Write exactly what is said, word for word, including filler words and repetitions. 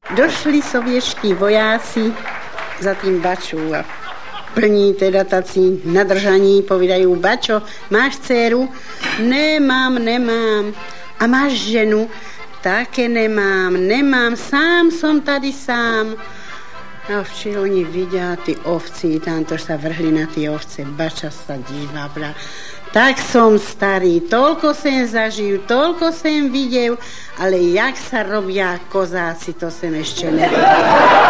Došli sovětští vojáci za tým Bačou a plní teda tací nadržaní, povídajú: Bačo, máš dceru? Nemám, nemám. A máš ženu? Také nemám, nemám, sám som tady sám. A včera oni vidia, tí ovci, tamto sa vrhli na tie ovce. Bača sa díva, bra. Tak som starý, toľko sem zažil, toľko sem videl, ale jak sa robia kozáci, to sem ešte nevedel.